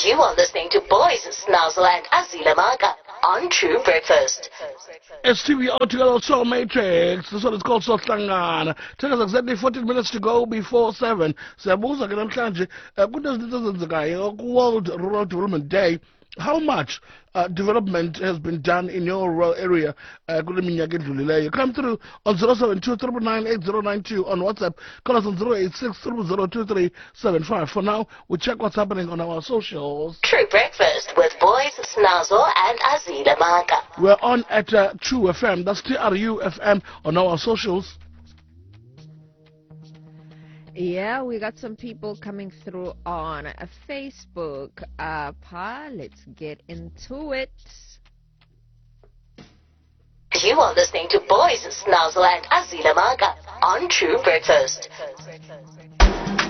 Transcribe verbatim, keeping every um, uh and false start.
You are listening to Boys Snazzle and Azila Maga on True Breakfast. It's T V O T L Soul Matrix. This one is called Sohlangana. Take us exactly fourteen minutes to go before seven. Siyabuza ke namhlanje kunezinto ezenzekayo ku World Rural Development Day. How much uh, development has been done in your rural area? Uh, Come through on zero seven two nine nine eight zero nine two on WhatsApp. Call us on zero eight six zero zero two three seven five. For now, we check what's happening on our socials. True Breakfast with Boys Snazzle and Azila Maga. We're on at uh, True F M. That's T R U F M on our socials. Yeah, we got some people coming through on uh, Facebook. Uh, pa, let's get into it. You are listening to Boys Snazzle and Azila Maga on True Breakfast.